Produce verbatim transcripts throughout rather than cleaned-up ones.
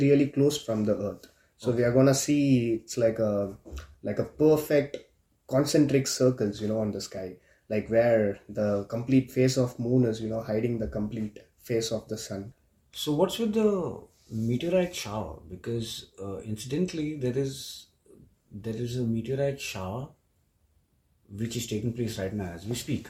really close from the Earth. So okay. we are gonna see it's like a like a perfect concentric circles, you know, on the sky, like where the complete face of moon is, you know, hiding the complete face of the sun. So what's with the meteorite shower? Because uh, incidentally, there is there is a meteorite shower which is taking place right now as we speak.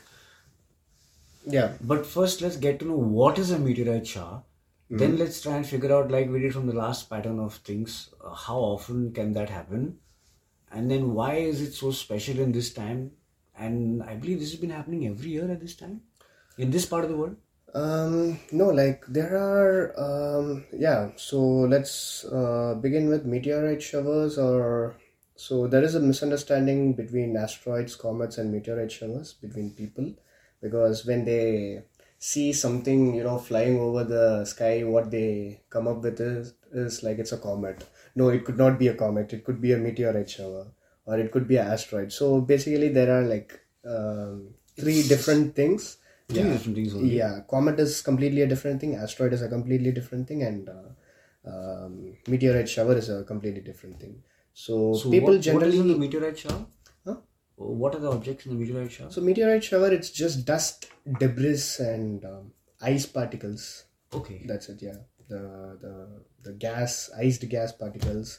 Yeah. But first, let's get to know what is a meteorite shower. Mm-hmm. Then let's try and figure out, like we did from the last pattern of things, uh, how often can that happen? And then why is it so special in this time? And I believe this has been happening every year at this time in this part of the world. Um, no, like there are, um, yeah, so let's uh, begin with meteorite showers. Or so there is a misunderstanding between asteroids, comets and meteorite showers between people, because when they see something, you know, flying over the sky, what they come up with is, is like it's a comet. No, it could not be a comet. It could be a meteorite shower, or it could be an asteroid. So basically there are like um, three it's different things. Three yeah. different things only. Yeah, comet is completely a different thing, asteroid is a completely different thing, and uh, um, meteorite shower is a completely different thing. So, so people what, generally... What is in the meteorite shower? Huh? What are the objects in the meteorite shower? So meteorite shower, it's just dust, debris and um, ice particles. Okay. That's it, yeah. The, the, the gas, iced gas particles,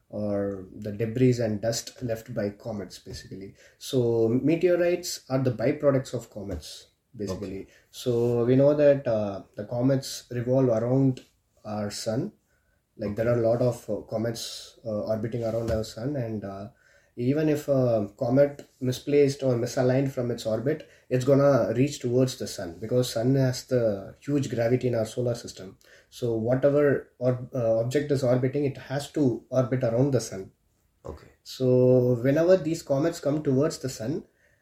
or the debris and dust left by comets, basically. So meteorites are the byproducts of comets, basically. Okay. So we know that uh, the comets revolve around our sun. Like okay. there are a lot of uh, comets uh, orbiting around our sun, and uh, even if a comet misplaced or misaligned from its orbit, it's gonna reach towards the sun, because sun has the huge gravity in our solar system. So whatever or, uh, object is orbiting, it has to orbit around the sun. Okay. So whenever these comets come towards the sun,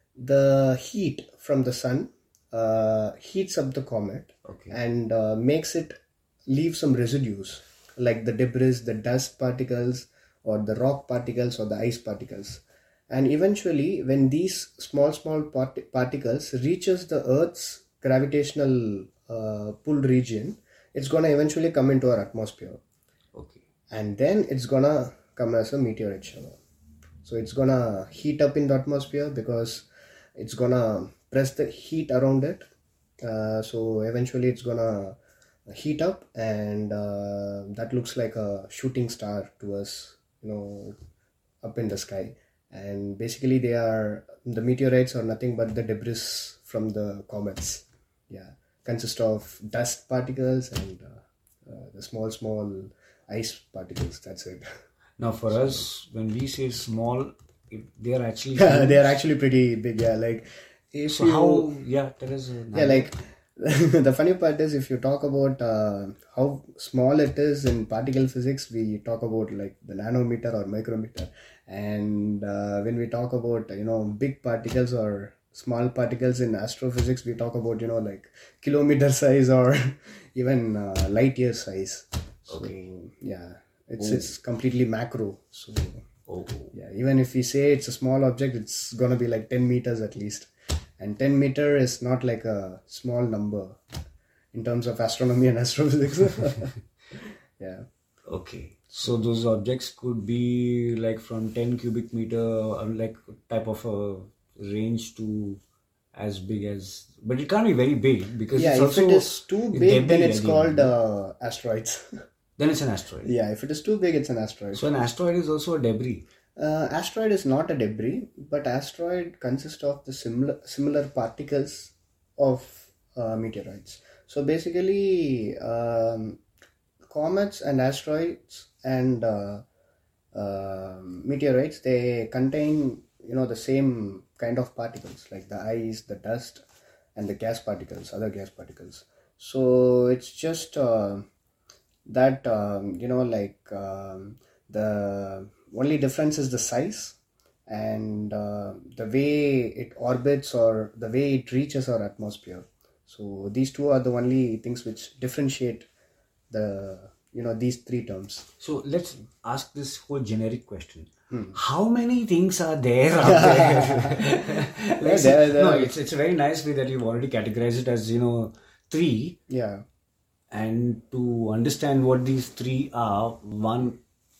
the heat from the sun uh, heats up the comet okay. and uh, makes it leave some residues, like the debris, the dust particles, or the rock particles, or the ice particles. And eventually, when these small small part- particles reaches the Earth's gravitational uh, pull region, it's gonna eventually come into our atmosphere. Okay. And then it's gonna come as a meteorite shower. So it's gonna heat up in the atmosphere, because it's gonna press the heat around it. Uh, so eventually it's gonna heat up, and uh, that looks like a shooting star to us, you know, up in the sky. And basically they are, the meteorites are nothing but the debris from the comets. Yeah, consist of dust particles and uh, uh, the small small ice particles. That's it. Now for so, us, when we say small, they are actually they are actually pretty big. Yeah, like if so you, how yeah there is a yeah like the funny part is, if you talk about uh, how small it is in particle physics, we talk about like the nanometer or micrometer. And uh, when we talk about, you know, big particles or small particles in astrophysics, we talk about, you know, like kilometer size or even uh, light year size. So, okay. Yeah, it's oh. it's completely macro. So oh. yeah, even if we say it's a small object, it's gonna be like ten meters at least. And ten meter is not like a small number in terms of astronomy and astrophysics. Yeah. Okay. So those objects could be like from ten cubic meter, or like type of a range, to as big as, but it can't be very big, because yeah, it's if also it is too big, then it's called uh, asteroids. Then it's an asteroid. Yeah, if it is too big, it's an asteroid. So an asteroid is also a debris. Uh, asteroid is not a debris, but asteroid consists of the similar similar particles of uh, meteorites. So basically, um, comets and asteroids and uh, uh, meteorites, they contain, you know, the same kind of particles, like the ice, the dust, and the gas particles, other gas particles. So it's just uh, that um, you know, like um, the only difference is the size and uh, the way it orbits, or the way it reaches our atmosphere. So these two are the only things which differentiate the, you know, these three terms. So let's ask this whole generic question. Hmm. How many things are there out there? Like, there, there. No, it's, it's a very nice way that you've already categorized it as, you know, three. Yeah. And to understand what these three are, one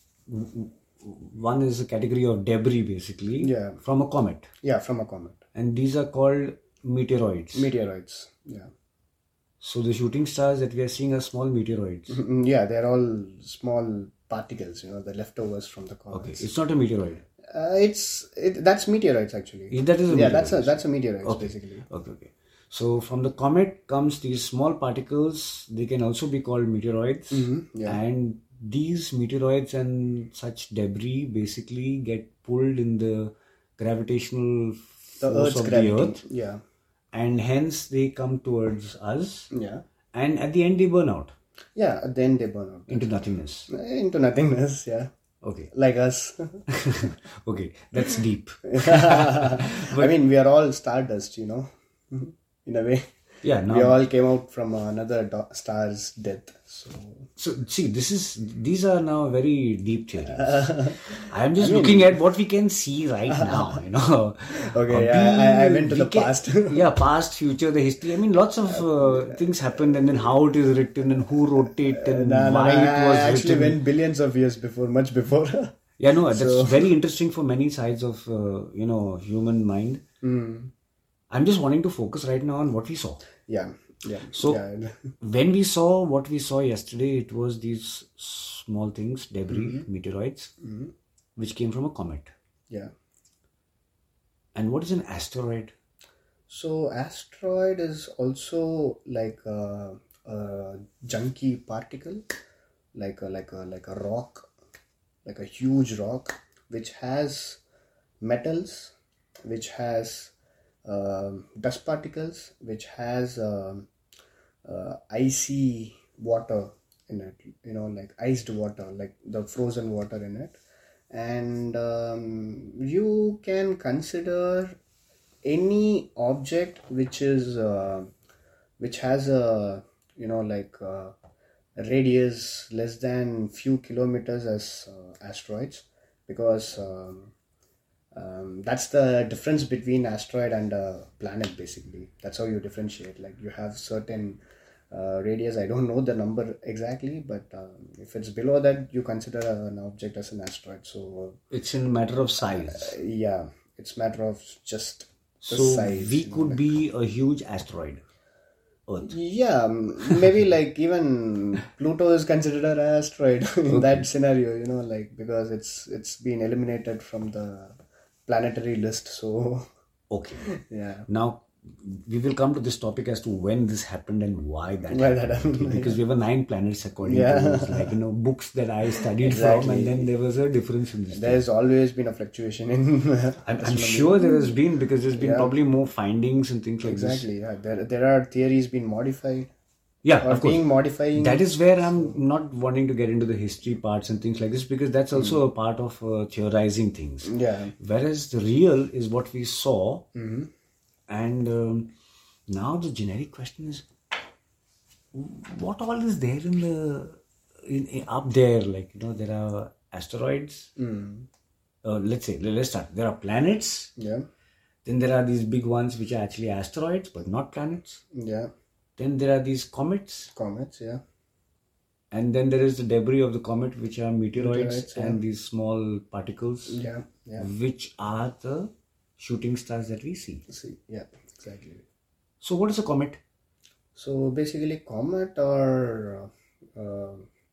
one is a category of debris, basically, Yeah. from a comet. Yeah, from a comet. And these are called meteoroids. Meteoroids. Yeah. So the shooting stars that we are seeing are small meteoroids. Mm, Yeah, they're all small particles, you know, the leftovers from the Okay, comets. it's not a meteoroid. Uh, it's it, that's meteorites actually. Yeah, that is a yeah, that's a meteoroid. that's a meteorites basically. Okay, okay. So from the comet comes these small particles. They can also be called meteoroids. yeah. And these meteoroids and such debris basically get pulled in the gravitational The force Earth's of gravity. the Earth, Yeah. and hence they come towards us. Yeah. And at the end, they burn out Yeah. Then they burn out into nothingness. into nothingness. Yeah. Okay, Like us. okay, that's deep. I mean, we are all stardust, you know, in a way. Yeah, now We all came out from another do- star's death. So So see, this is these are now very deep theories. I'm just looking at what we can see right now. You know. Okay, Uh, yeah, I- I went to we the can- past. yeah, past, future, the history. I mean, lots of uh, things happened, and then how it is written, and who wrote it, and Nah, nah, why nah, it was I actually written. went billions of years before, much before. Yeah, no, that's very interesting for many sides of uh, you know human mind. Mm. I'm just wanting to focus right now on what we saw. Yeah, yeah. So yeah. when we saw what we saw yesterday, it was these small things, debris, meteoroids, which came from a comet. yeah. And what is an asteroid? So asteroid is also like a, a junky particle, like a like a like a rock, like a huge rock, which has metals, which has um dust particles, which has um, uh, icy water in it. You know, like iced water, like the frozen water in it, and um, you can consider any object which is uh, which has a you know like uh, a radius less than few kilometers as uh, asteroids, because um, um, that's the difference between asteroid and a planet. Basically, that's how you differentiate. Like you have certain uh, radius, I don't know the number exactly, but um, if it's below that, you consider an object as an asteroid. So It's in a matter of size. uh, yeah, it's matter of just the So size. we you know, could like- be a huge asteroid. Earth. yeah, m- maybe like even Pluto is considered an asteroid in that scenario, you know, like because it's it's been eliminated from the planetary list. So Okay. yeah, Now we will come to this topic as to when this happened and why that Why happened. that happened, Okay, because we have nine planets according Yeah. to like you know books that I studied from, Exactly. and then there was a difference in this. there's always been a fluctuation in. I'm, I'm sure there has been, because there's been Yeah. probably more findings and things like this. Exactly. Yeah, there there are theories being modified Yeah, or of course. being modifying. That is where I'm not wanting to get into the history parts and things like this, because that's also a part of uh, theorizing things. yeah. Whereas the real is what we saw, Mm-hmm. and um, now the generic question is, what all is there in the in, in- up there? Like you know, there are asteroids. Mm. Uh, let's say let's start. There are planets. Yeah. Then there are these big ones which are actually asteroids but not planets. Yeah. Then there are these comets. Comets. Yeah. And then there is the debris of the comet, which are meteoroids, Meteorites, yeah. and these small particles, Yeah. Yeah. which are the shooting stars that we see. See. Yeah. Exactly. So, what is a comet? So basically, comet are uh, uh,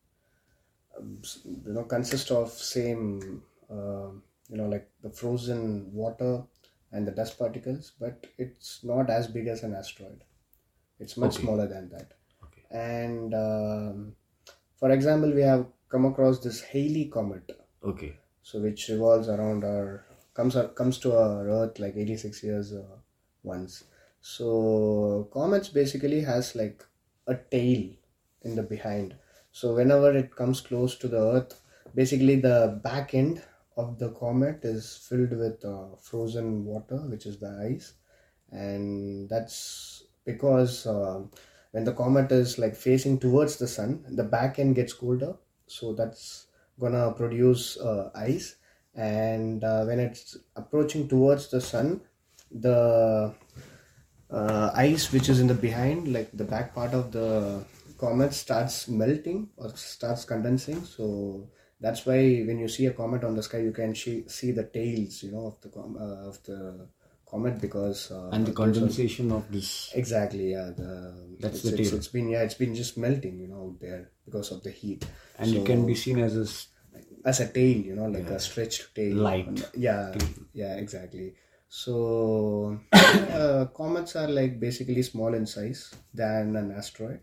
you know consist of same uh, you know like the frozen water and the dust particles, but it's not as big as an asteroid. It's much Okay. smaller than that. Okay. And um, for example, we have come across this Halley comet, Okay. so which revolves around our comes comes to our Earth like eighty-six years uh, once. So comets basically has like a tail in the behind. So whenever it comes close to the Earth, basically the back end of the comet is filled with uh, frozen water, which is the ice, and that's because uh, when the comet is like facing towards the sun, the back end gets colder, so that's gonna produce uh, ice, and uh, when it's approaching towards the sun, the uh, ice which is in the behind, like the back part of the comet starts melting or starts condensing. So that's why when you see a comet on the sky, you can see, see the tails, you know, of the com- uh, of the comet because uh, And the those are- condensation of this. exactly, yeah. The, That's it's, the it's, tail. it's been yeah, it's been just melting, you know, out there because of the heat. And it can be seen as a s- As a tail, you know, like a stretched tail. Light. Yeah, yeah, exactly. So uh, comets are like basically small in size than an asteroid.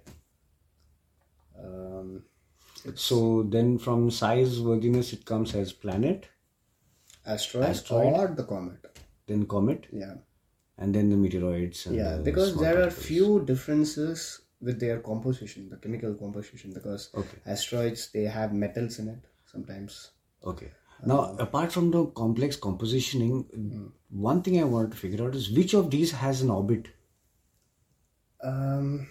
Um, So then from size worthiness it comes as planet, asteroid, Asteroid. or the comet. then comet, Yeah, and then the meteoroids. And yeah, the because small there are particles. few differences with their composition, the chemical composition. Because Okay. asteroids, they have metals in it sometimes. Okay. Now, apart from the complex compositioning, one thing I wanted to figure out is which of these has an orbit? Um,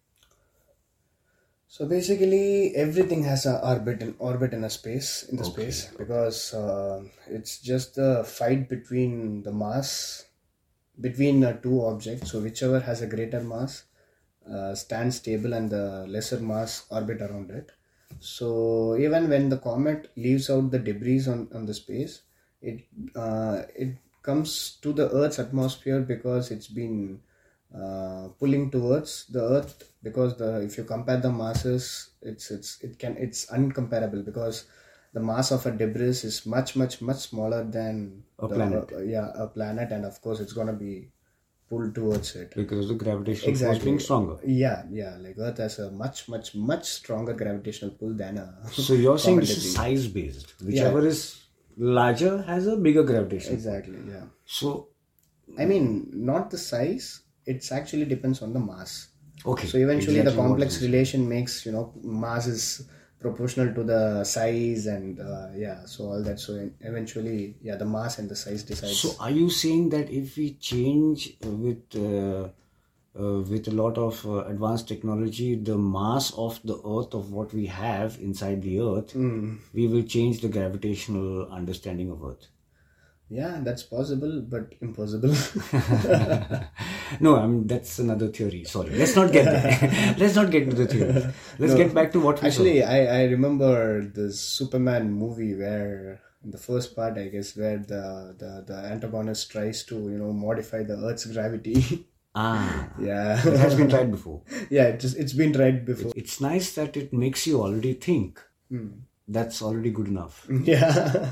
so basically, everything has a orbit in orbit in a space in the space because uh, it's just the fight between the mass between uh, two objects. So whichever has a greater mass uh, stands stable, and the lesser mass orbit around it. So even when the comet leaves out the debris on, on the space, it uh, it comes to the Earth's atmosphere because it's been uh, pulling towards the Earth. Because the if you compare the masses, it's it's it can it's uncomparable because the mass of a debris is much much much smaller than A the, planet. uh, yeah, a planet, and of course it's gonna be pulled towards it. Because the gravitational force Exactly. being stronger. Yeah, yeah. Like Earth has a much, much, much stronger gravitational pull than a. So you're saying comet this is debris. size based. Whichever is larger has a bigger gravitational. Exactly. Yeah. So, I mean, not the size. It's actually depends on the mass. okay. So eventually, exactly the what complex it is. relation makes you know mass is proportional to the size, and uh, yeah. So all that. So eventually, yeah, the mass and the size decides. So are you saying that if we change with uh, uh, with a lot of uh, advanced technology the mass of the Earth of what we have inside the Earth, Hmm. we will change the gravitational understanding of Earth? Yeah, that's possible, but impossible. No, I mean that's another theory. Sorry, let's not get there. Let's not get into the theory. Let's get back to what we Actually, I, I remember the Superman movie where in the first part, I guess, where the, the, the antagonist tries to, you know, modify the Earth's gravity. saw. Ah, Yeah. it has been tried before. Yeah, it just, it's been tried before. It's nice that it makes you already think. That's already good enough. Yeah.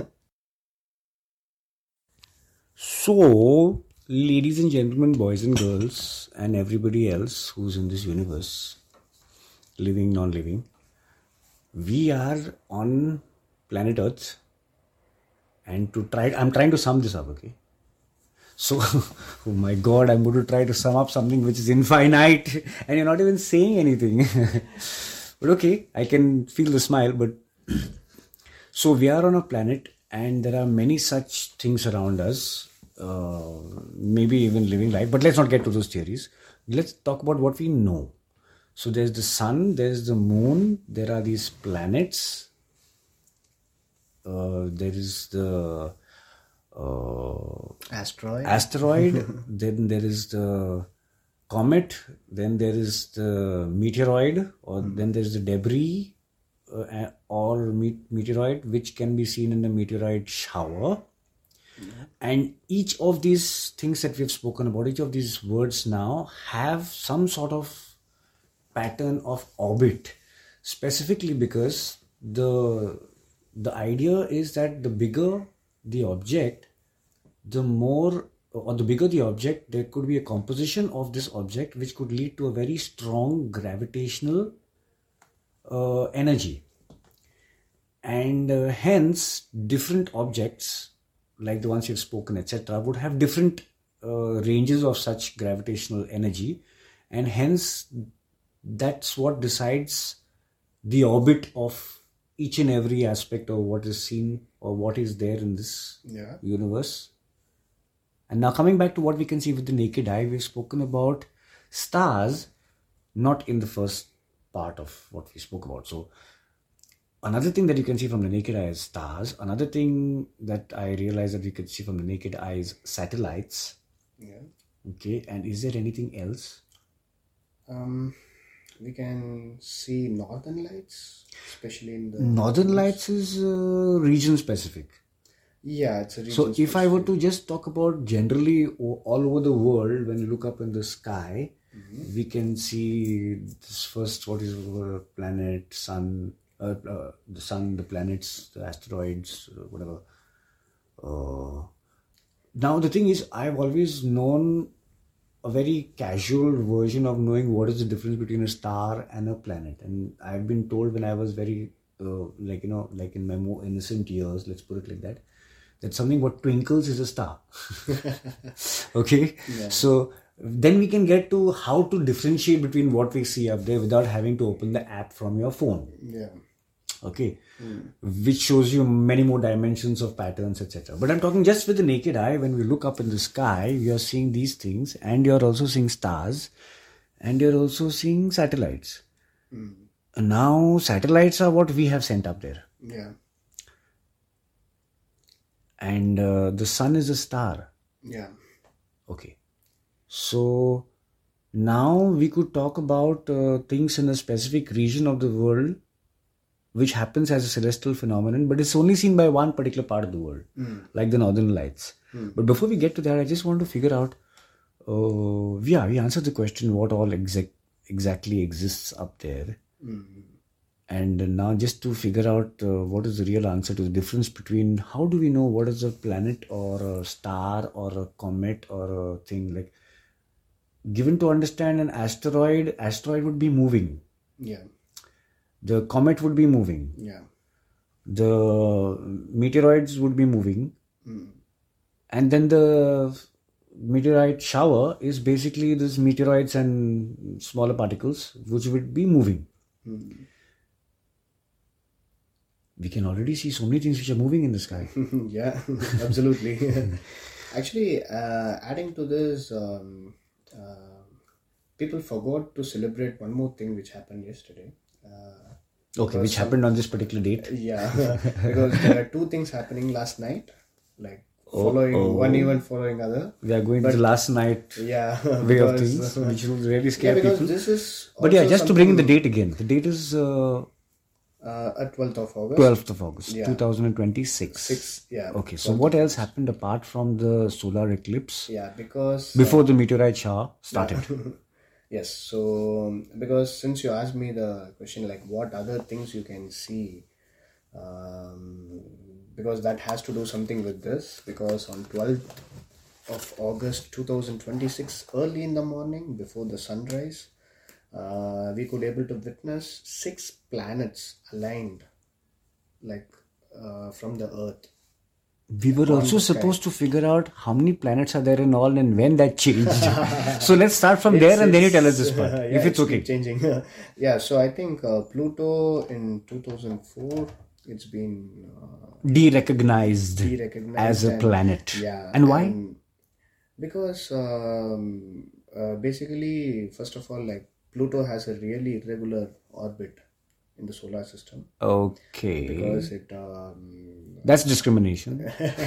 So, ladies and gentlemen, boys and girls, and everybody else who's in this universe, living, non living, we are on planet Earth. And to try, I'm trying to sum this up, okay? So, oh my god, I'm going to try to sum up something which is infinite, and you're not even saying anything. But okay, I can feel the smile, but so we are on a planet, and there are many such things around us, uh, maybe even living life, but let's not get to those theories. Let's talk about what we know. So there's the sun, there's the moon, there are these planets, uh, there is the uh, Asteroid. asteroid, then there is the comet, then there is the meteoroid, or then there's the debris uh, or me- meteoroid, which can be seen in the meteorite shower. And each of these things that we've spoken about, each of these words now have some sort of pattern of orbit, specifically because the the idea is that the bigger the object, the more or the bigger the object, there could be a composition of this object which could lead to a very strong gravitational uh, energy, and uh, hence different objects like the ones you've spoken, etc., would have different uh, ranges of such gravitational energy, and hence that's what decides the orbit of each and every aspect of what is seen or what is there in this Yeah. universe. And now coming back to what we can see with the naked eye, we've spoken about stars, not in the first part of what we spoke about. So another thing that you can see from the naked eye is stars. Another thing that I realized that we could see from the naked eye is satellites. Yeah. Okay, and is there anything else? Um, we can see northern lights, especially in the Northern Lights is uh, region specific. Yeah, it's a region. So if I were to just talk about generally o- all over the world, when you look up in the sky, we can see this first, what is uh, planet, sun, uh, uh, the sun, the planets, the asteroids, uh, whatever. Uh, now the thing is, I've always known a very casual version of knowing what is the difference between a star and a planet, and I've been told when I was very uh, like you know like in my more innocent years, let's put it like that, that something what twinkles is a star. Okay, so then we can get to how to differentiate between what we see up there without having to open the app from your phone. Yeah. Okay, which shows you many more dimensions of patterns, et cetera. But I'm talking just with the naked eye. When we look up in the sky, you're seeing these things, and you're also seeing stars, and you're also seeing satellites. Mm. Now, satellites are what we have sent up there, Yeah. and uh, the sun is a star. Yeah. Okay, so now we could talk about uh, things in a specific region of the world which happens as a celestial phenomenon, but it's only seen by one particular part of the world, Mm. like the Northern Lights. Mm. But before we get to that, I just want to figure out, uh, yeah, we answered the question, what all exact exactly exists up there. Mm. And now just to figure out uh, what is the real answer to the difference between, how do we know what is a planet or a star or a comet or a thing, like, given to understand an asteroid, asteroid would be moving. Yeah. The comet would be moving. Yeah. The meteoroids would be moving. Mm. And then the meteorite shower is basically these meteoroids and smaller particles which would be moving. Mm. We can already see so many things which are moving in the sky. Yeah, absolutely. Actually, uh, adding to this, um, uh, people forgot to celebrate one more thing which happened yesterday. Uh, Okay, which happened on this particular date. yeah, because there are two things happening last night, like following oh. one event following other. We are going to the last night Yeah, way of because, things, uh, which will really yeah, scare because people. this is. But yeah, also just to bring in the something, date again. The date is uh, uh, at twelfth of August. twelfth of August, Yeah. twenty twenty-six. Six, yeah. Okay, so what else happened apart from the solar eclipse Yeah, because before the meteorite shower started? yes, so um, because since you asked me the question, like what other things you can see, um, because that has to do something with this, because on twelfth of August twenty twenty-six, early in the morning before the sunrise, uh, we could able to witness six planets aligned, like uh, from the earth. We were also the sky. supposed to figure out how many planets are there in all and when that changed. So let's start from there and then you tell us this part, yeah, if it's okay. keep changing. Yeah, so I think uh, Pluto in two thousand four, it's been uh, De-recognized, de-recognized as a and- planet. Yeah, And why? and because um, uh, basically, first of all, like Pluto has a really irregular orbit in the solar system, Okay. because it. Um, That's discrimination.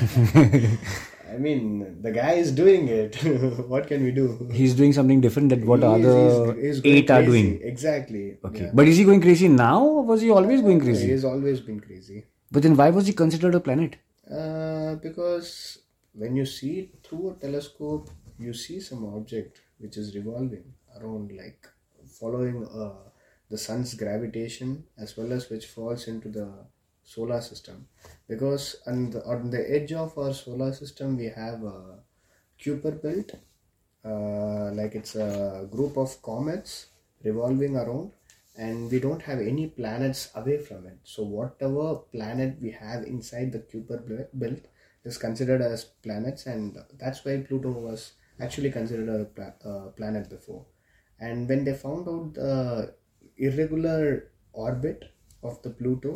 I mean, the guy is doing it. What can we do? He's doing something different than what He is- other he's- he's going eight are crazy. doing. Exactly. Okay. Yeah. But is he going crazy now or was he always going He crazy? has always been crazy. But then why was he considered a planet? Uh, because when you see it through a telescope, you see some object which is revolving around, like following uh, the sun's gravitation, as well as which falls into the solar system. Because on the, on the edge of our solar system, we have a Kuiper belt, uh, like it's a group of comets revolving around, and we don't have any planets away from it. So whatever planet we have inside the Kuiper belt is considered as planets, and that's why Pluto was actually considered a pla- uh, planet before. And when they found out the irregular orbit of the Pluto,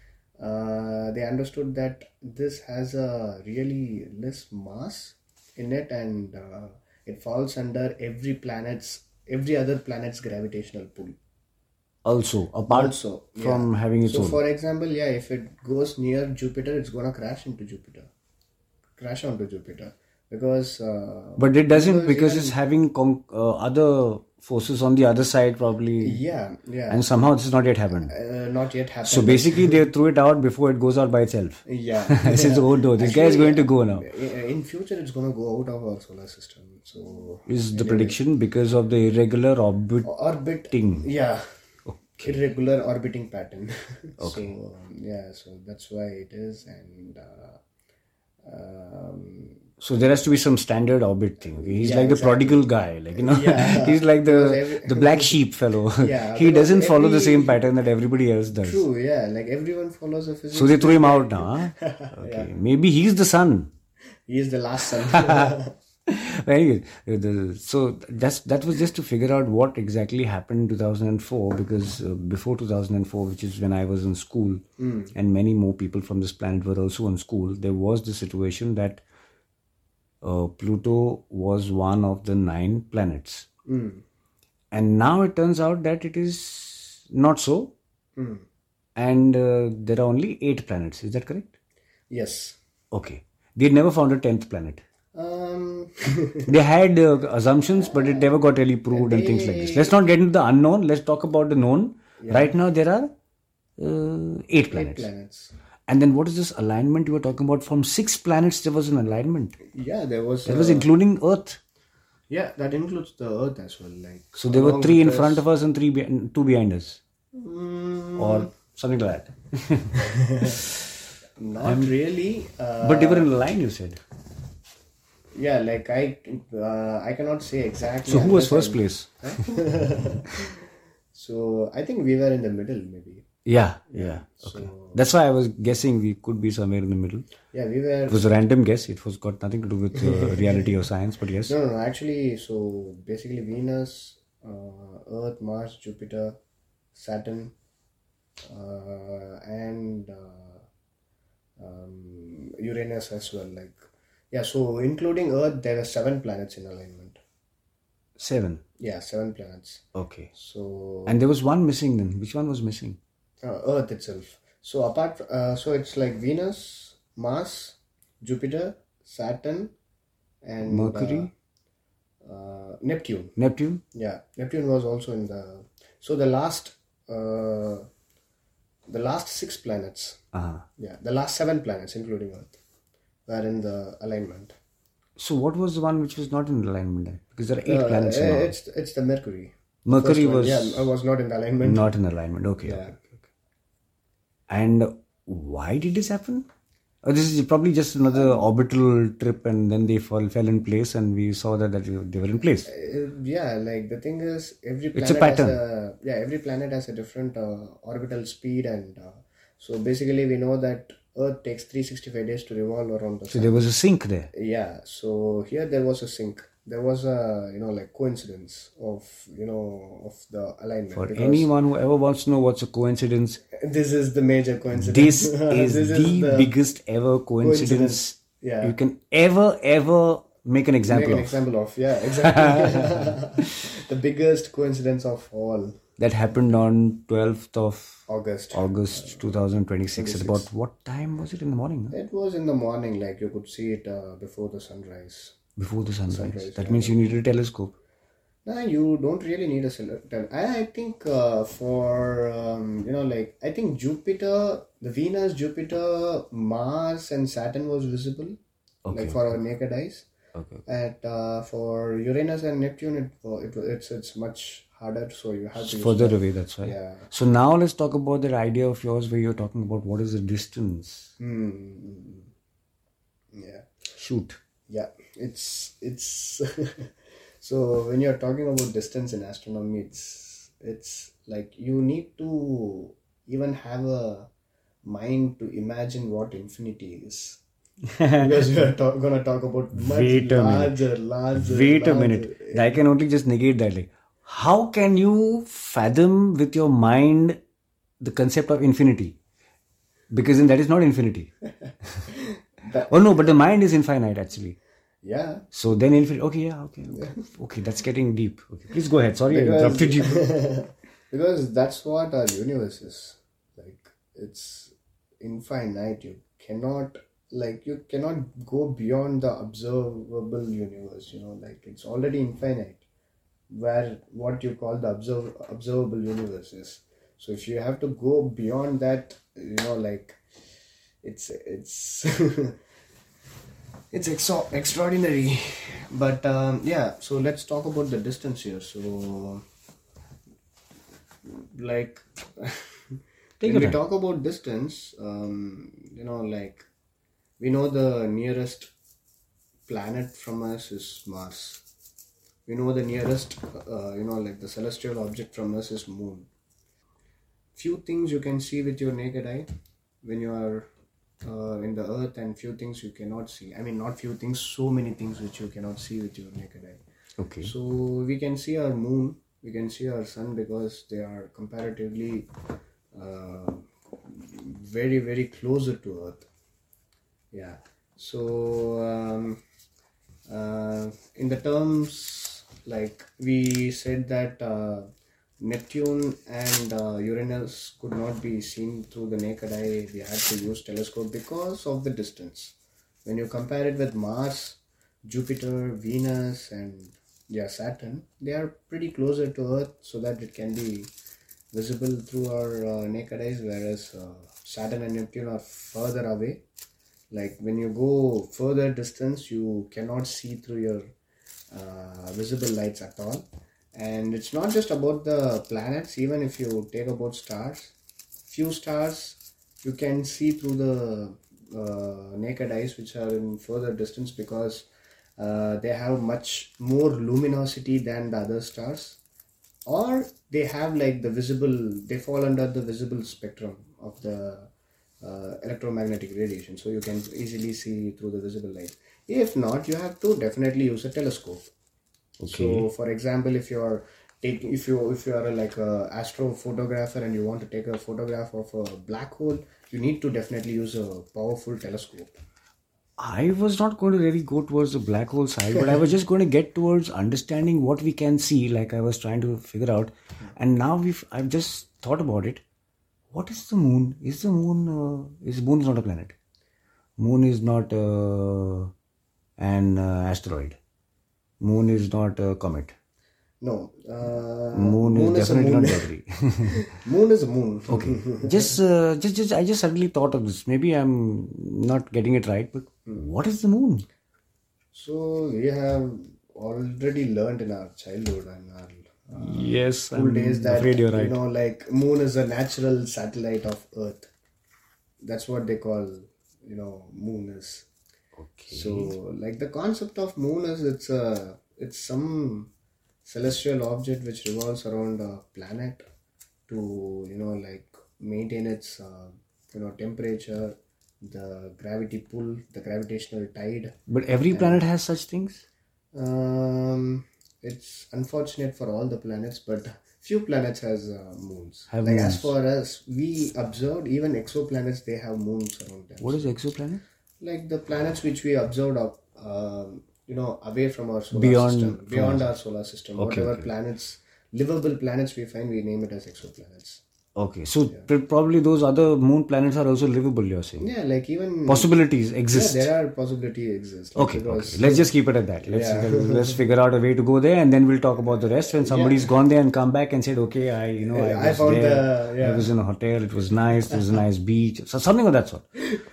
uh, they understood that this has a really less mass in it, and uh, it falls under every planet's every other planet's gravitational pull. Also, apart Also, from yeah. having its So, own. for example, yeah, if it goes near Jupiter, it's gonna crash into Jupiter, crash onto Jupiter, because. Uh, But it doesn't because even- it's having con- uh, other forces on the other side probably. Yeah, yeah. And somehow this has not yet happened. Uh, not yet happened. So basically they threw it out before it goes out by itself. Yeah. This is, oh no, this guy is going to go now. In future, it's going to go out of our solar system. So is the prediction because of the irregular orbit orbiting? Yeah. Okay. Irregular orbiting pattern. Okay. So yeah, so that's why it is, and uh, um, so there has to be some standard orbit thing. He's yeah, like the exactly. prodigal guy, like you know, yeah. he's like the every, the black sheep fellow. Yeah, he doesn't follow every, the same pattern that everybody else does. True, yeah, like everyone follows a physics. So they threw him out now. Huh? Okay, yeah. Maybe he's the son. He is the last son. Very good. So that's that was just to figure out what exactly happened in two thousand four, because uh, before two thousand four, which is when I was in school, mm. and many more people from this planet were also in school, there was the situation that uh, Pluto was one of the nine planets. Mm. And now it turns out that it is not so. Mm. And uh, there are only eight planets. Is that correct? Yes. Okay. They never found a tenth planet. Um, they had uh, assumptions, but it never got really proved, they, and things like this. Let's not get into the unknown. Let's talk about the known. Yeah. Right now, there are uh, eight planets. Eight planets. And then what is this alignment you were talking about? From six planets, there was an alignment. Yeah, there was. That uh, was including Earth. Yeah, that includes the Earth as well. Like so, there were three in us. front of us and three be- two behind us, mm. or something like that. Not um, really. Uh, but they were in a line, you said. Yeah, like I, uh, I cannot say exactly. So who was first place? So I think we were in the middle, maybe. Yeah, yeah. Okay. So, that's why I was guessing we could be somewhere in the middle. Yeah, we were. It was a random guess. It was got nothing to do with uh, reality or science, but yes. No, no, no. Actually, so basically Venus, uh, Earth, Mars, Jupiter, Saturn, uh, and uh, um, Uranus as well. Like, yeah. So including Earth, there were seven planets in alignment. Seven. Yeah, seven planets. Okay. So. And there was one missing then. Which one was missing? Uh, Earth itself. So apart, uh, so it's like Venus, Mars, Jupiter, Saturn, and Mercury, uh, uh, Neptune. Neptune. Yeah, Neptune was also in the. So the last, uh, the last six planets. Uh-huh. Yeah, the last seven planets, including Earth, were in the alignment. So what was the one which was not in alignment then? Because there are eight uh, planets. Uh, it's it's the Mercury. Mercury was. Yeah, I was not in alignment. Not in alignment. Okay. Yeah. Okay, okay. And why did this happen? Oh, this is probably just another orbital trip, and then they fall, fell in place, and we saw that, that they were in place. Uh, yeah, like the thing is, every planet it's a pattern. has a yeah, every planet has a different uh, orbital speed, and uh, so basically we know that Earth takes three hundred sixty-five days to revolve around the so sun. So there was a sync there. Yeah, so here there was a sync. There was a, you know, like coincidence of, you know, of the alignment. For anyone who ever wants to know what's a coincidence, this is the major coincidence. This is, this the, is the biggest ever coincidence, coincidence yeah. you can ever, ever make an example make an of. example of, yeah, exactly. The biggest coincidence of all. That happened on twelfth of August. August twenty twenty-six. At about what time was it in the morning? Huh? It was in the morning, like you could see it uh, before the sunrise. Before the sunrise. sunrise that yeah. means you need a telescope. No, you don't really need a telescope. I think uh, for, um, you know, like, I think Jupiter, the Venus, Jupiter, Mars and Saturn was visible. Okay. Like for our naked eyes. Okay. And uh, for Uranus and Neptune, it, it it's it's much harder. So you have to use further that. away, that's why. Yeah. So now let's talk about that idea of yours where you're talking about what is the distance. Hmm. Yeah. Shoot. Yeah. It's it's so when you're talking about distance in astronomy, it's it's like you need to even have a mind to imagine what infinity is. Because we are talk, gonna talk about much Wait a larger, minute. larger. Wait larger. a minute. I can only just negate that. Like, how can you fathom with your mind the concept of infinity? Because then that is not infinity. that, oh no, but the mind is infinite actually. Yeah. So then infinity. Okay, yeah, okay, okay, yeah. Okay. That's getting deep. Okay, please go ahead. Sorry, because, I interrupted you. Because that's what our universe is. Like, it's infinite. You cannot, like, you cannot go beyond the observable universe. You know, like it's already infinite. where what you call the observ- observable universe is. So if you have to go beyond that, you know, like it's it's it's exo- extraordinary. But um, yeah, so let's talk about the distance here. So like Take when your we time. talk about distance, um, you know, like we know the nearest planet from us is Mars. We know the nearest, uh, you know, like the celestial object from us is Moon. Few things you can see with your naked eye when you are uh, in the Earth, and few things you cannot see. I mean, not few things, so many things which you cannot see with your naked eye. Okay. So we can see our Moon, we can see our Sun because they are comparatively uh, very, very closer to Earth. Yeah. So um, uh, in the terms, like we said that uh, Neptune and uh, Uranus could not be seen through the naked eye. We had to use telescope because of the distance. When you compare it with Mars, Jupiter, Venus, and yeah, Saturn, they are pretty closer to Earth, so that it can be visible through our uh, naked eyes, whereas uh, Saturn and Neptune are further away. Like when you go further distance, you cannot see through your uh, visible lights at all. And it's not just about the planets. Even if you take about stars, few stars you can see through the uh, naked eyes which are in further distance, because uh, they have much more luminosity than the other stars, or they have like the visible, they fall under the visible spectrum of the uh, electromagnetic radiation, so you can easily see through the visible light. If not, you have to definitely use a telescope. So for example, if you are take if you if you are a, like a astrophotographer and you want to take a photograph of a black hole, you need to definitely use a powerful telescope. I was not going to really go towards the black hole side, but I was just going to get towards understanding what we can see, like I was trying to figure out. And now we've I've just thought about it. What is the moon? Is the moon uh, is moon is not a planet. Moon is not uh, an uh, asteroid. Moon is not a comet. No, uh, Moon, moon is is a definitely moon. not debris. Moon is a moon. Okay, just, uh, just, just, I just suddenly thought of this. Maybe I'm not getting it right, but what is the moon? So we have already learned in our childhood and our uh, Yes, school I'm days that afraid you're you right. know, like moon is a natural satellite of Earth. That's what they call, you know, moon is. Okay. So like the concept of moon is it's a it's some celestial object which revolves around a planet to, you know, like maintain its uh, you know, temperature, the gravity pull, the gravitational tide. But every planet has such things? Um, it's unfortunate for all the planets, but few planets has uh, moons. Have like moons. As far as we observed, even exoplanets, they have moons around them. What is exoplanet? Like the planets which we observed up, um, you know, away from our solar Beyond- system, beyond our solar system, Okay, whatever okay. planets, livable planets we find, we name it as exoplanets. Okay, so pr- probably those other moon planets are also livable, you're saying? Yeah, like even Possibilities yeah, exist. there are possibility exists. Like Okay, because- okay. Let's just keep it at that. Let's Yeah. let's figure out a way to go there, and then we'll talk about the rest. When somebody's gone there and come back and said, "Okay, I you know I I was found there. the- yeah. I was in a hotel. It was nice. There was a nice beach. So something of that sort."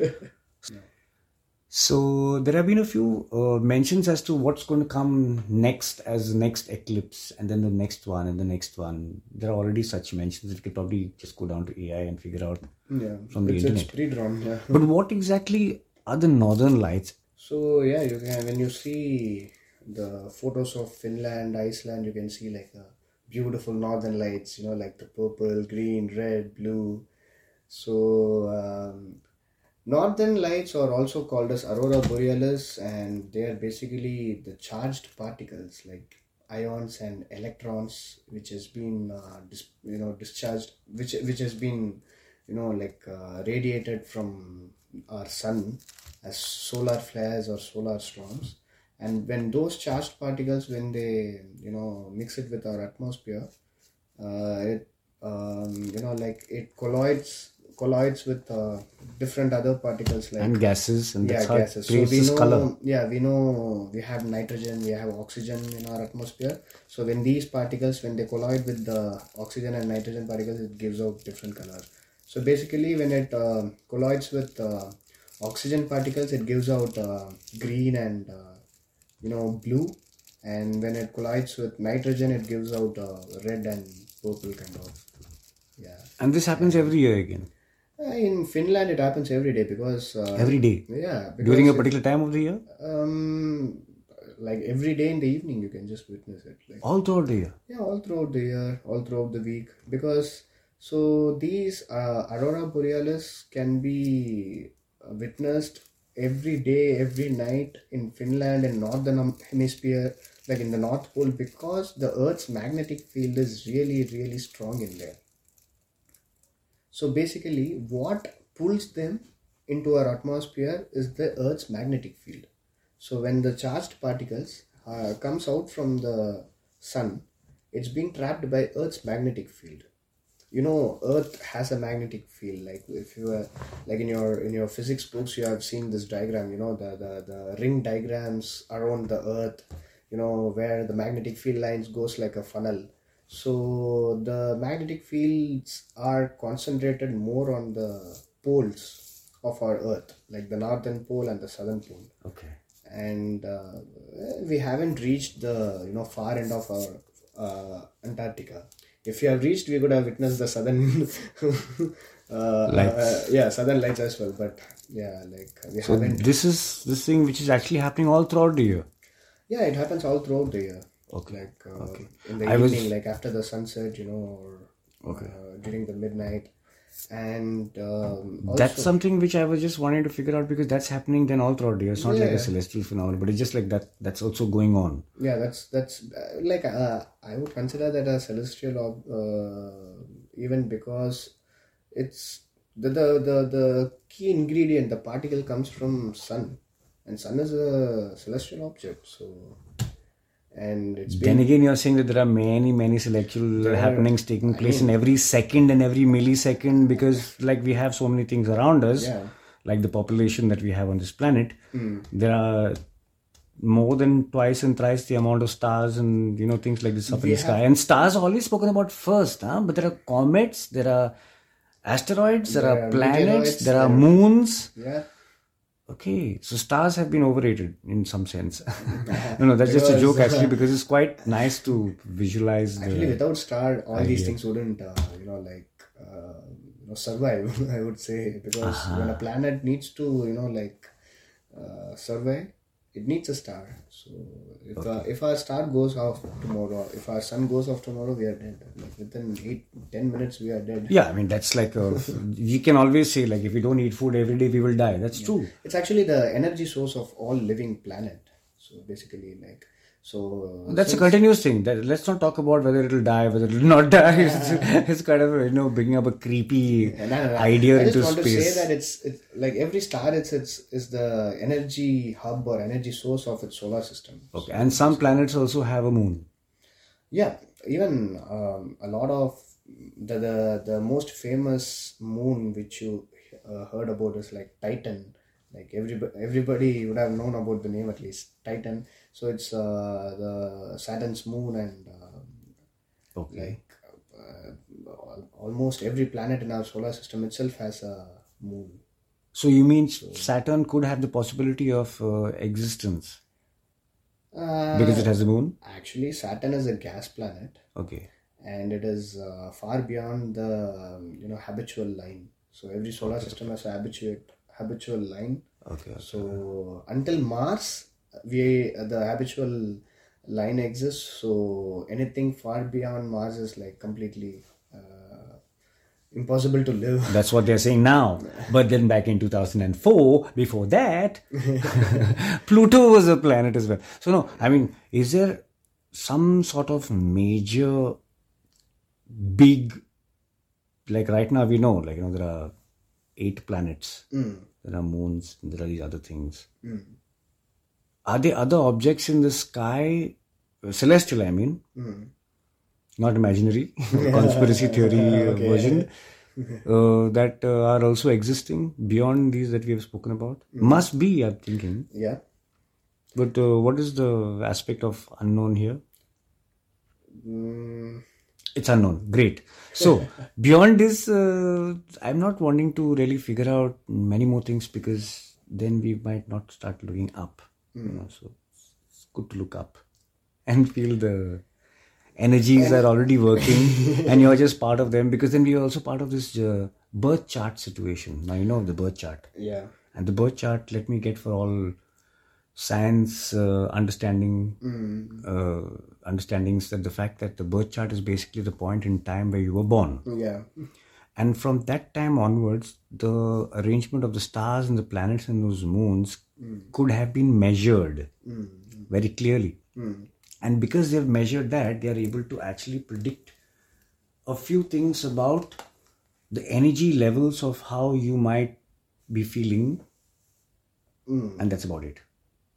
So there have been a few uh, mentions as to what's going to come next as the next eclipse, and then the next one, and the next one. There are already such mentions. We could probably just go down to A I and figure out yeah, from the it's, internet. it's pre-drawn. Yeah. But what exactly are the northern lights? So yeah, you can, when you see the photos of Finland, Iceland, you can see like the beautiful northern lights. You know, like the purple, green, red, blue. So um, northern lights are also called as aurora borealis, and they are basically the charged particles like ions and electrons, which has been uh, dis- you know discharged, which which has been you know like uh, radiated from our sun as solar flares or solar storms. And when those charged particles, when they you know mix it with our atmosphere, uh, it um, you know like it collides collides with uh, different other particles like and gases, and that's yeah, how gases. it creates So we this know, color. yeah, we know we have nitrogen, we have oxygen in our atmosphere. So when these particles, when they collide with the oxygen and nitrogen particles, it gives out different colors. So basically, when it uh, collides with uh, oxygen particles, it gives out uh, green and uh, you know blue, and when it collides with nitrogen, it gives out uh, red and purple kind of. Yeah. And this happens every year again. Uh, in Finland, it happens every day because uh, Every day. yeah, because During a it- particular time of the year? um, like every day in the evening, you can just witness it. Like All throughout the year. yeah, all throughout the year, all throughout the week. Because so these uh, aurora borealis can be uh, witnessed every day, every night in Finland and northern hem- hemisphere, like in the North Pole, because the Earth's magnetic field is really, really strong in there. So basically, what pulls them into our atmosphere is the Earth's magnetic field. So when the charged particles uh, comes out from the sun, it's being trapped by Earth's magnetic field. You know, Earth has a magnetic field. Like if you were, like in your in your physics books, you have seen this diagram. You know, the the, the ring diagrams around the Earth. You know, where the magnetic field lines goes like a funnel. So the magnetic fields are concentrated more on the poles of our Earth, like the northern pole and the southern pole. Okay. And uh, we haven't reached the you know far end of our uh, Antarctica. If you have reached, we could have witnessed the southern uh, Lights. uh, yeah, southern lights as well. But yeah, like we So haven't. this is this thing which is actually happening all throughout the year. Yeah, it happens all throughout the year. Okay. Like uh, in the I was- evening, like after the sunset, you know, or Okay. uh, during the midnight, and um, also, That's something which I was just wanting to figure out, because that's happening then all throughout the year. It's not like Yeah. a celestial phenomenon, but it's just like that. That's also going on. yeah, that's that's uh, like uh, I would consider that a celestial, ob- uh, even because it's the, the the the key ingredient, the particle comes from sun, and sun is a celestial object. So, and it's been Then again, you're saying that there are many, many celestial happenings taking place in every second and every millisecond, because like we have so many things around us, Yeah. like the population that we have on this planet. There are more than twice and thrice the amount of stars and you know things like this up in We the sky. And stars are always spoken about first, huh? But there are comets, there are asteroids, there, There are are planets, meteoroids, there are there- moons. yeah. Okay, so stars have been overrated in some sense. no, no, that's just a Because, joke actually, uh, because it's quite nice to visualize Actually, the. without star, all idea. these things wouldn't, uh, you know, like, uh, you know, survive. I would say because when a planet needs to, you know, like, uh, survive, it needs a star. So if uh, if our star goes off tomorrow, if our sun goes off tomorrow, we are dead. Like within eight, ten minutes, we are dead. Yeah, I mean that's like a, you can always say like if we don't eat food every day, we will die. That's true. It's actually the energy source of all living planet. So basically, like, so That's a since- continuous thing. That, let's not talk about whether it'll die, whether it'll not die. It's, it's kind of you know bringing up a creepy No, no, no. idea I just into want space. to say that it's, it's like every star it's it's is the energy hub or energy source of its solar system. Okay, and some planets also have a moon. Yeah, even um, a lot of the, the the most famous moon which you uh, heard about is like Titan. Like everybody everybody would have known about the name at least, Titan. So it's uh, the Saturn's moon, and uh, Okay. like uh, al- almost every planet in our solar system itself has a moon. So you mean Saturn could have the possibility of uh, existence Uh, because it has a moon? Actually, Saturn is a gas planet, Okay. and it is uh, far beyond the um, you know habitual line. So every solar system has a habituate habitual line. Okay. So until Mars, we the habitual line exists. So anything far beyond Mars is like completely uh, impossible to live. That's what they're saying now. But then back in two thousand four, before that, Pluto was a planet as well. So no, I mean, is there some sort of major big, like right now we know, like, you know, there are eight planets, Mm. there are moons, there are these other things. Mm. Are there other objects in the sky, uh, celestial I mean, Mm. not imaginary, conspiracy theory uh, Okay. version, uh, that uh, are also existing beyond these that we have spoken about? Must be, I'm thinking. Yeah. But uh, what is the aspect of unknown here? Mm, It's unknown. Great. So beyond this, uh, I'm not wanting to really figure out many more things because then we might not start looking up. You know, so it's good to look up and feel the energies are already working, and you're just part of them, because then we are also part of this uh, birth chart situation. Now you know the birth chart, yeah. and the birth chart. Let me get for all science uh, understanding uh, understandings that the fact that the birth chart is basically the point in time where you were born. Yeah. And from that time onwards, the arrangement of the stars and the planets and those moons could have been measured very clearly. And because they've measured that, they are able to actually predict a few things about the energy levels of how you might be feeling. And that's about it.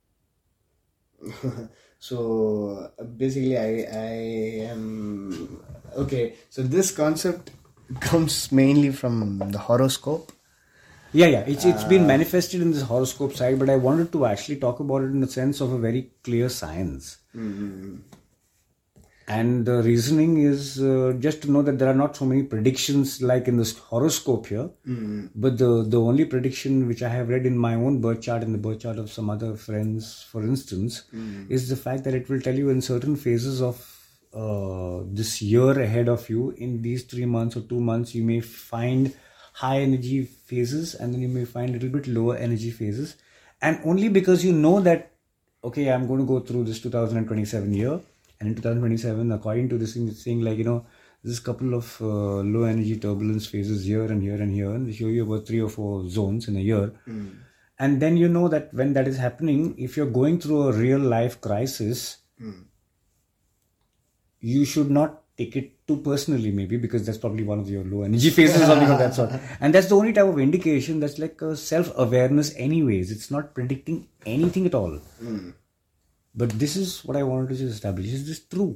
So basically, I I am okay. So this concept comes mainly from the horoscope. Yeah, yeah. It's it's been manifested in this horoscope side, but I wanted to actually talk about it in the sense of a very clear science. Mm-hmm. And the reasoning is uh, just to know that there are not so many predictions like in this horoscope here. Mm-hmm. But the, the only prediction which I have read in my own birth chart and the birth chart of some other friends, for instance, Mm-hmm. is the fact that it will tell you in certain phases of uh, this year ahead of you, in these three months or two months, you may find high energy phases and then you may find a little bit lower energy phases. And only because you know that, okay, I'm going to go through this two thousand twenty-seven year. And in two thousand twenty-seven, according to this thing, it's saying like, you know, there's a couple of uh, low energy turbulence phases here and here and here. And they show you about three or four zones in a year. Mm. And then you know that when that is happening, if you're going through a real life crisis, Mm. you should not take it too personally, maybe, because that's probably one of your low energy phases or something of that sort. And that's the only type of indication that's like a self-awareness anyways. It's not predicting anything at all. Mm. But this is what I wanted to just establish. Is this true?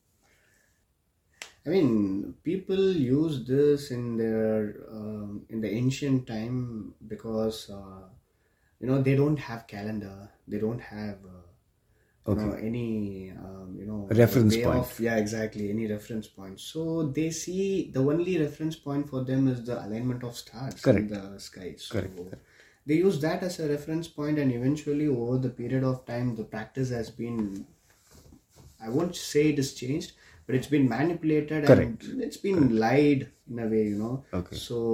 I mean, people use this in their um, in the ancient time because uh, you know they don't have calendar, they don't have uh, you know any um, you know Reference way point. of, yeah, exactly, any reference point. So they see the only reference point for them is the alignment of stars Correct. in the sky. So Correct. they use that as a reference point, and eventually over the period of time the practice has been, I won't say it is changed, but it's been manipulated. Correct. And it's been Correct. lied in a way, you know. Okay.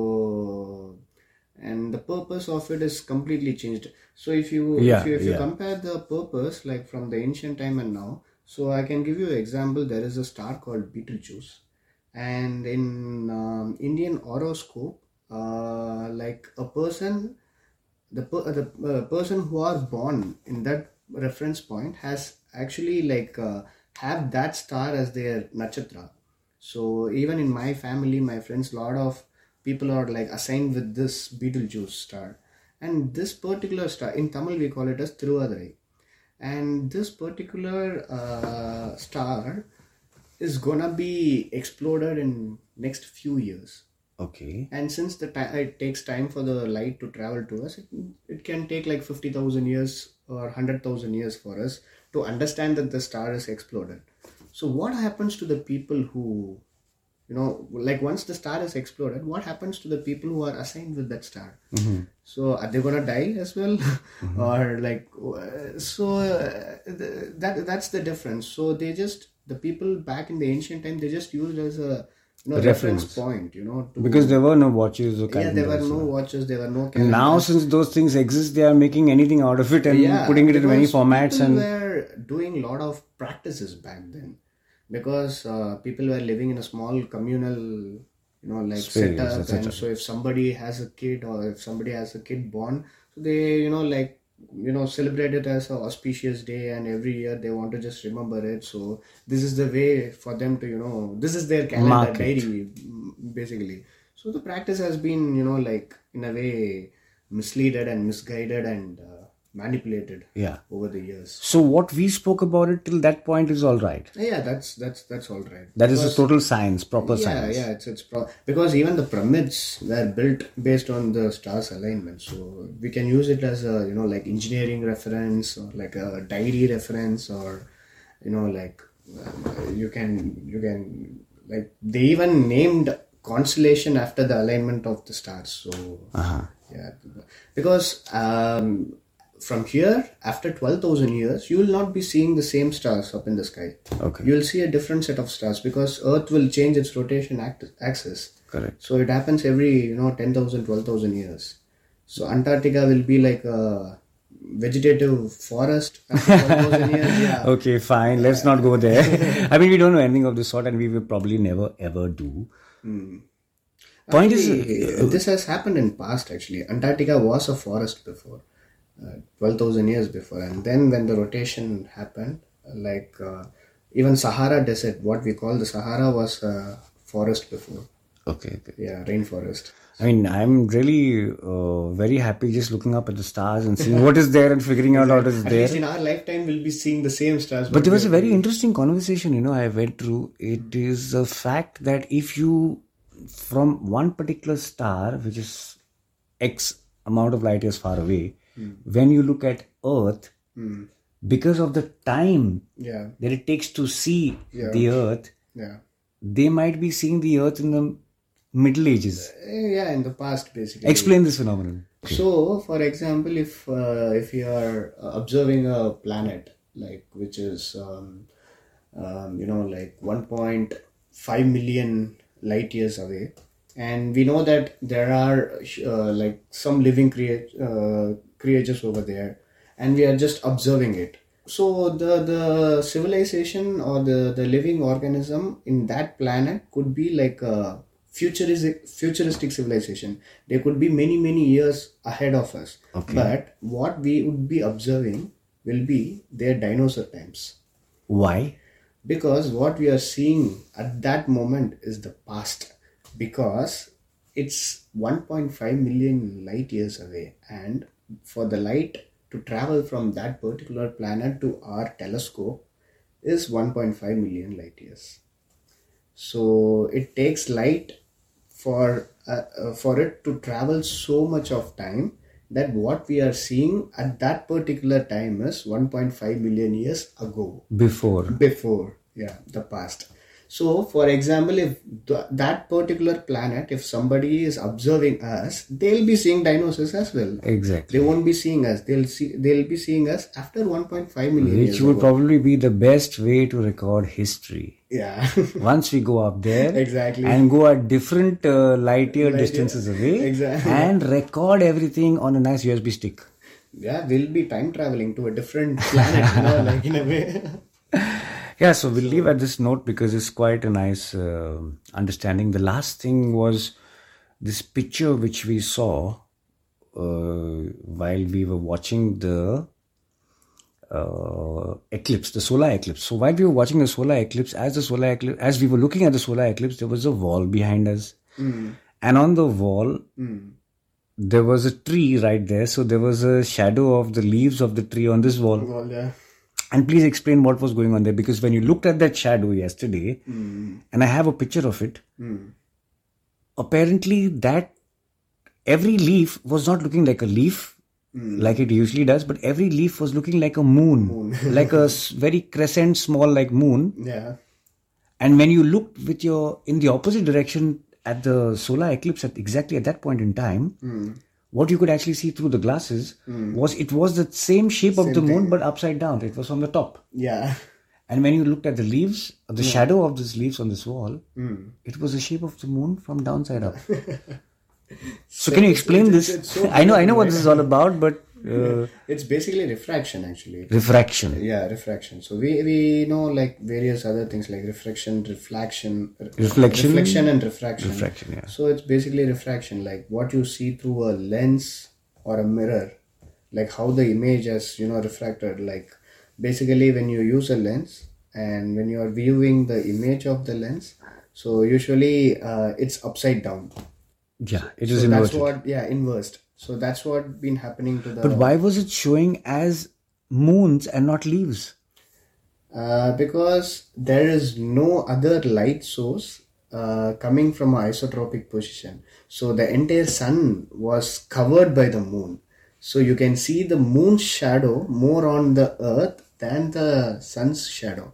So, and the purpose of it is completely changed. So if you Yeah, if you, if you yeah. compare the purpose like from the ancient time and now, so I can give you an example. There is a star called Betelgeuse, and in um, Indian horoscope, uh, like a person, the per, the uh, person who was born in that reference point has actually like uh, have that star as their nakshatra. So even in my family, my friends, a lot of people are like assigned with this Betelgeuse star, and this particular star in Tamil we call it as Thiruvadurai, and this particular uh, star is gonna be exploded in next few years. Okay. And since the time it takes time for the light to travel to us, it, it can take like fifty thousand years or one hundred thousand years for us to understand that the star is exploded. So what happens to the people who, you know, like once the star is exploded, what happens to the people who are assigned with that star? Mm-hmm. So are they gonna die as well? Mm-hmm. Or like, uh, so uh, the, that that's the difference. So they just, the people back in the ancient time, they just used as a, you know, reference. reference point, you know, to, because there were no watches or calendars. Yeah, there were no watches, there were no calendars. Now, since those things exist, they are making anything out of it and Yeah, putting it in many because formats. People And were doing a lot of practices back then, because uh, people were living in a small communal, you know, like Space, setup. et cetera. And so if somebody has a kid, or if somebody has a kid born, so they, you know, like, you know, celebrate it as an auspicious day, and every year they want to just remember it. So this is the way for them to, you know, this is their calendar Market. diary, basically. So the practice has been, you know, like in a way misleaded and misguided, and uh, manipulated Yeah. over the years. So what we spoke about it till that point is all right. Yeah, that's that's that's all right. That is Because- a total science, proper yeah, science. yeah, it's it's pro- because even the pyramids were built based on the stars alignment, so we can use it as a, you know, like engineering reference or like a diary reference, or you know, like uh, you can you can like they even named constellation after the alignment of the stars. So Uh-huh. yeah, because um, from here, after twelve thousand years, you will not be seeing the same stars up in the sky. Okay. You will see a different set of stars because Earth will change its rotation act- axis. Correct. So it happens every, you know, ten thousand, twelve thousand years. So Antarctica will be like a vegetative forest after twelve thousand years. Yeah. Okay, fine. Let's not go there. I mean, we don't know anything of this sort, and we will probably never ever do. Point Actually, is, this has happened in past actually. Antarctica was a forest before, uh, twelve thousand years before. And then when the rotation happened, like uh, even Sahara Desert, what we call the Sahara was a forest before. okay, okay. Yeah, rainforest. I mean, I'm really uh, very happy just looking up at the stars and seeing what is there and figuring out what is At there. least in our lifetime, we'll be seeing the same stars. But there was a very interesting conversation, you know, I went through. It is the fact that if you, from one particular star, which is X amount of light years far away, when you look at Earth, because of the time Yeah, that it takes to see Yeah. the Earth, yeah. they might be seeing the Earth in the Middle Ages. Eh, Yeah, in the past, basically. Explain this phenomenon. So, for example, if uh, if you are uh, observing a planet like which is um, um, you know, like one point five million light years away, and we know that there are uh, like some living crea- uh, creatures over there, and we are just observing it. So the the civilization or the the living organism in that planet could be like a futuristic futuristic civilization. They could be many many years ahead of us. Okay. But what we would be observing will be their dinosaur times, Why? because what we are seeing at that moment is the past, because it's one point five million light years away, and for the light to travel from that particular planet to our telescope is one point five million light years. So it takes light for uh, uh, for it to travel so much of time that what we are seeing at that particular time is one point five million years ago, Before. before, yeah, the past. So for example, if th- that particular planet, if somebody is observing us, they'll be seeing dinosaurs as well. Exactly. They won't be seeing us, they'll see they'll be seeing us after one point five million Which years would ago. probably be the best way to record history. Yeah. Once we go up there Exactly. and go at different uh, light year Light year- distances away Exactly. and record everything on a nice U S B stick. Yeah, we'll be time traveling to a different planet, you know, like in a way. Yeah, so we'll leave at this note because it's quite a nice uh, understanding. The last thing was this picture which we saw uh, while we were watching the uh, eclipse, the solar eclipse. So while we were watching the solar eclipse, as the solar eclipse, as we were looking at the solar eclipse, there was a wall behind us, and on the wall there was a tree right there. So there was a shadow of the leaves of the tree on this wall. Well, yeah. And please explain what was going on there, because when you looked at that shadow yesterday, and I have a picture of it, apparently that every leaf was not looking like a leaf like it usually does, but every leaf was looking like a moon, like a s- very crescent small like moon. Yeah. And when you looked with your in the opposite direction at the solar eclipse at exactly at that point in time, what you could actually see through the glasses was it was the same shape of the moon but upside down. It was from the top. Yeah. And when you looked at the leaves, the shadow of these leaves on this wall, it was the shape of the moon from downside up. So can you explain it's- this? it's so I know, I know what beautiful, this is all about, but uh, It's basically refraction, actually. refraction. Yeah, refraction. So we, we know like various other things like refraction, reflection, re- Reflection? reflection and refraction. Refraction, yeah. So it's basically refraction, like what you see through a lens or a mirror, like how the image is, you know, refracted. Like basically when you use a lens and when you are viewing the image of the lens, so usually uh, it's upside down. Yeah, it is So inverted. that's what, yeah, inversed. So that's what been happening to the. But why was it showing as moons and not leaves? Uh, because there is no other light source uh, coming from an isotropic position. So the entire sun was covered by the moon. So you can see the moon's shadow more on the earth than the sun's shadow.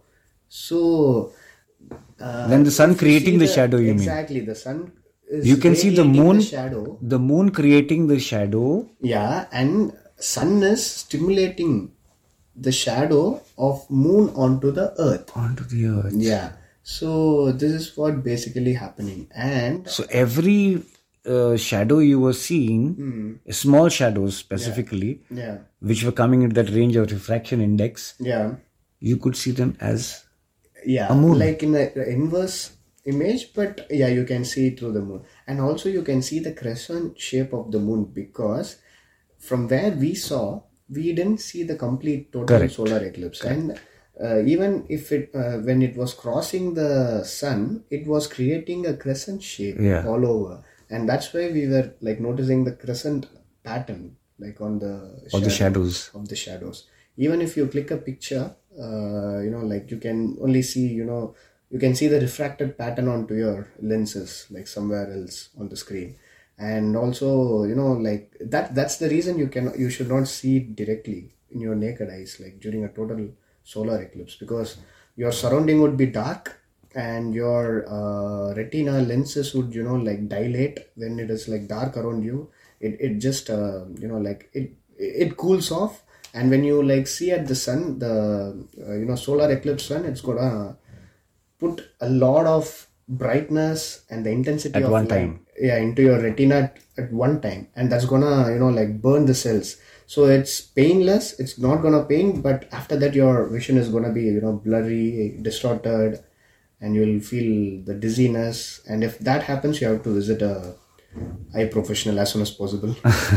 So uh, Then the sun if you creating see the shadow, you mean? Exactly, the sun is You can see the radiating moon, the shadow. the moon creating the shadow. Yeah, and sun is stimulating the shadow of moon onto the earth. Onto the earth. Yeah. So this is what basically happening. And So every uh, shadow you were seeing, small shadows specifically, yeah, which were coming into that range of refraction index, yeah, you could see them as yeah, a moon. like in the inverse image, but yeah, you can see it through the moon. And also you can see the crescent shape of the moon, because from where we saw, we didn't see the complete total Correct. solar eclipse. And uh, even if it uh, when it was crossing the sun, it was creating a crescent shape Yeah. all over, and that's why we were like noticing the crescent pattern like on the Or the shadow- shadows. of the shadows. Even if you click a picture, uh, you know, like you can only see, you know, you can see the refracted pattern onto your lenses, like somewhere else on the screen. And also, you know, like that, that's the reason you can, you should not see it directly in your naked eyes, like during a total solar eclipse, because your surrounding would be dark and your uh, retina lenses would, you know, like dilate when it is like dark around you. It, it just, uh, you know, like it, it cools off. And when you like see at the sun, the, uh, you know, solar eclipse sun, it's gonna put a lot of brightness and the intensity At of one light, time. yeah, into your retina at, at one time, and that's gonna, you know, like burn the cells. So it's painless, it's not gonna pain, but after that your vision is gonna be, you know, blurry, distorted, and you'll feel the dizziness. And if that happens, you have to visit a eye professional as soon as possible.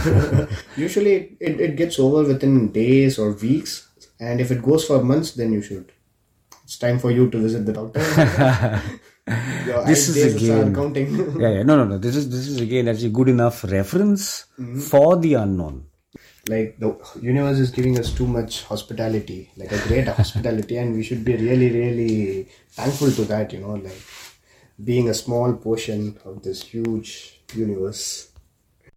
Usually it, it gets over within days or weeks, and if it goes for months, then you should, it's time for you to visit the doctor. Your This eye is days are again- counting. Yeah, yeah. No, no, no. This is this is again actually good enough reference for the unknown. Like the universe is giving us too much hospitality, like a great hospitality, and we should be really, really thankful to that, you know, like being a small portion of this huge universe.